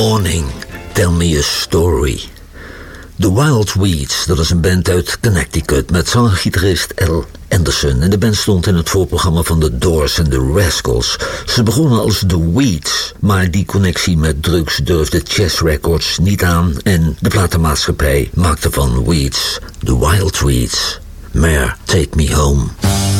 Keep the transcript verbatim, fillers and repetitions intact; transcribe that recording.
Morning, Tell Me a Story. The Wild Weeds, dat is een band uit Connecticut met zanger-gitarist Al Anderson. En de band stond in het voorprogramma van The Doors en The Rascals. Ze begonnen als The Weeds, maar die connectie met drugs durfde Chess Records niet aan en de platenmaatschappij maakte van Weeds The Wild Weeds. Mare, Take Me Home.